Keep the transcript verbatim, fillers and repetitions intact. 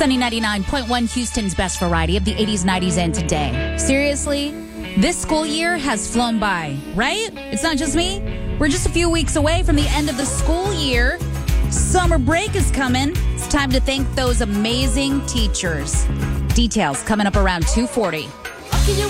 Sunny ninety-nine point one, Houston's best variety of the eighties, nineties, and today. Seriously, this school year has flown by, right? It's not just me. We're just a few weeks away from the end of the school year. Summer break is coming. It's time to thank those amazing teachers. Details coming up around two forty.